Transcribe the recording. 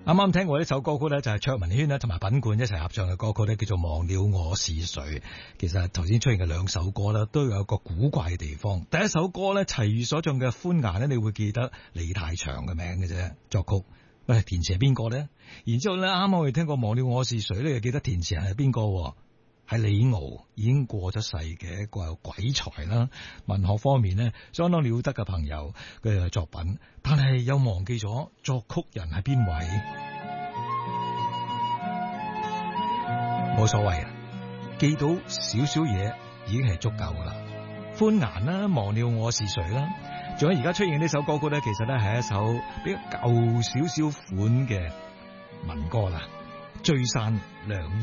啱啱聽過呢首歌曲咧，就係卓文萱咧同埋品冠一齊合唱嘅歌曲咧，叫做《忘了我是誰》。其實頭先出現嘅兩首歌咧，都有一個古怪嘅地方。第一首歌咧，齊豫所唱嘅《歡顏》咧，你會記得李泰祥嘅名嘅啫，作曲。喂，填詞係邊個咧？然之後咧，啱啱我哋聽過《忘了我是誰》咧，又記得填詞人係邊個？係李敖，已經過咗世嘅一個鬼才啦，文學方面呢，相當了得嘅朋友嘅作品，但係又忘記咗作曲人係邊位。冇所謂啊，記到少少嘢已經係足夠噶啦。歡顏啦，忘了我是誰啦，仲有而家出現呢首歌曲咧，其實咧係一首比較舊少少款嘅民歌啦，《追山良醫》。